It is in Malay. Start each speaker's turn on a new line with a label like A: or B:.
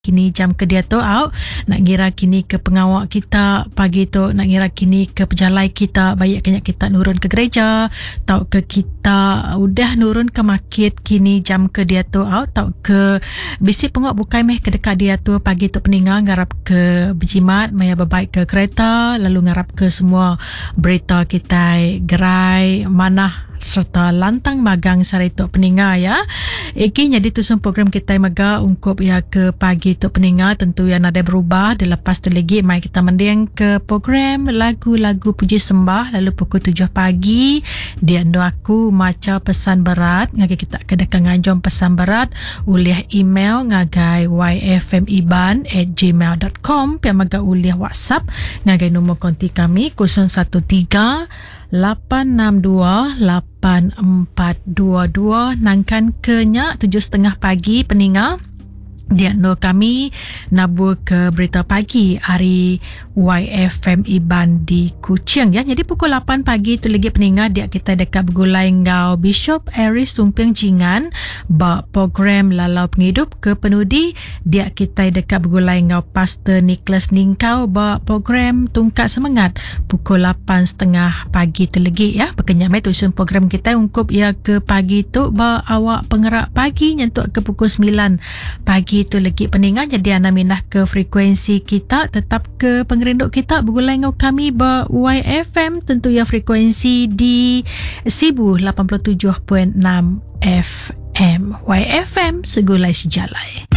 A: Kini jam kedia tu out, nak ngira kini ke pengawak kita pagi tu, nak ngira kini ke pejalai kita, banyak kenyak kita nurun ke gereja, tau ke kita udah nurun ke market kini jam kedia tu out, tau ke bisi pengawak bukai meh ke dekat dia tu pagi tu peninga ngarap ke berjimat, maya berbaik ke kereta, lalu ngarap ke semua berita kita gerai manah serta lantang magang sarito peninga ya. Iki jadi tusun program kita maga ungkup ya ke pagi tu peninga tentu yang ada berubah. Lepas tu lagi mai kita mending ke program lagu-lagu puji sembah lalu pukul 7 pagi dia ando aku maca pesan berat ngagai kita kedekan ngajom pesan berat uliah email ngagai yfmiban@gmail.com pia maga uliah WhatsApp ngagai nombor konti kami 013 862 8422 nangkan kenya 7.30 pagi peninga dia no kami nabur ke berita pagi hari YFM Iban di Kuching ya. Jadi pukul 8 pagi tu lagi peninga dia kita dekat bergulai ngau Bishop Aris Sumping Jingan ba program lalau penghidup ke penudi dia kita dekat bergulai ngau Pastor Nicholas Ningkau ba program tungkat semangat pukul 8.30 pagi tu lagi ya. Pekenyam tusun program kita ungkup ya ke pagi tu ba awak penggerak pagi nyentuk ke pukul 9 pagi itu lagi peningan jadi anda minah ke frekuensi kita tetap ke pengerinduk kita bergulai ngau kami ba YFM tentu ya frekuensi di 1087.6 FM YFM segulai sejalai.